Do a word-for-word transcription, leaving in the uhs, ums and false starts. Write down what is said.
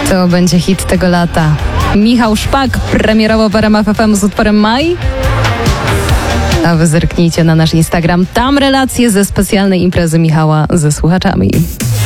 To będzie hit tego lata. Michał Szpak premierowo w R M F F M z utworem Maj. A wy zerknijcie na nasz Instagram. Tam relacje ze specjalnej imprezy Michała ze słuchaczami.